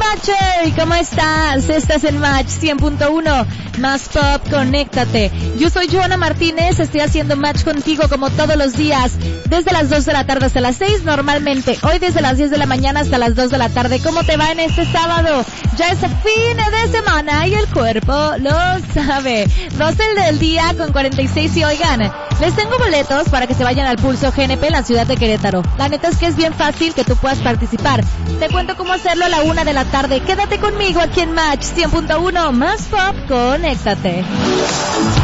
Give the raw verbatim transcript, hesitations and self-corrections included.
Matcher, ¿cómo estás? Estás en Match cien punto uno, más pop, conéctate. Yo soy Joana Martínez, estoy haciendo match contigo como todos los días, desde las dos de la tarde hasta las seis, normalmente. Hoy desde las diez de la mañana hasta las dos de la tarde. ¿Cómo te va en este sábado? Ya es fin de semana y el cuerpo lo sabe. doce del día con cuarenta y seis y oigan, les tengo boletos para que se vayan al Pulso G N P en la ciudad de Querétaro. La neta es que es bien fácil que tú puedas participar. Te cuento cómo hacerlo a la una de la tarde. Quédate conmigo aquí en Match cien punto uno, más pop, conéctate.